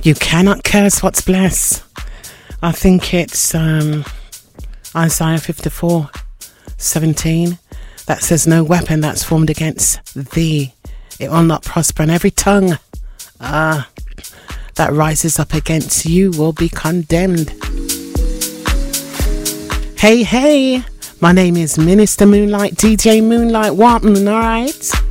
You cannot curse what's blessed. I think it's Isaiah 54:17 that says, no weapon that's formed against thee, it will not prosper, and every tongue that rises up against you will be condemned. Hey, my name is Minister Moonlight, DJ Moonlight Warpen, alright?